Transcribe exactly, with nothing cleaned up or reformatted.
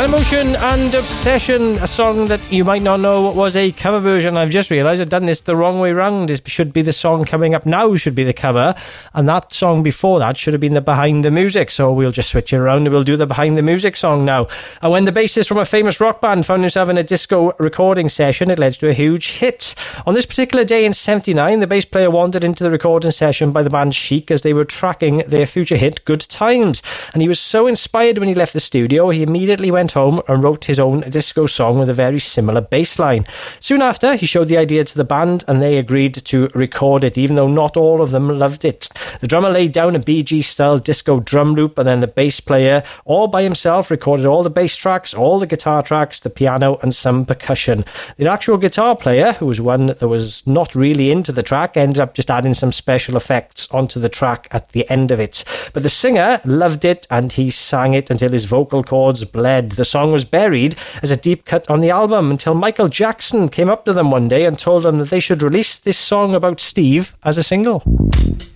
Emotion and Obsession, a song that you might not know was a cover version. I've just realised I've done this the wrong way round. It should be the song coming up now should be the cover, and that song before that should have been the behind the music. So we'll just switch it around and we'll do the behind the music song now. And when the bassist from a famous rock band found himself in a disco recording session, it led to a huge hit. On this particular day in seventy-nine, the bass player wandered into the recording session by the band Chic as they were tracking their future hit Good Times, and he was so inspired when he left the studio, he immediately went home and wrote his own disco song with a very similar bass line. Soon after, he showed the idea to the band and they agreed to record it, even though not all of them loved it. The drummer laid down a Bee Gees style disco drum loop, and then the bass player, all by himself, recorded all the bass tracks, all the guitar tracks, the piano and some percussion. The actual guitar player, who was one that was not really into the track, ended up just adding some special effects onto the track at the end of it. But the singer loved it and he sang it until his vocal cords bled. The song was buried as a deep cut on the album until Michael Jackson came up to them one day and told them that they should release this song about Steve as a single.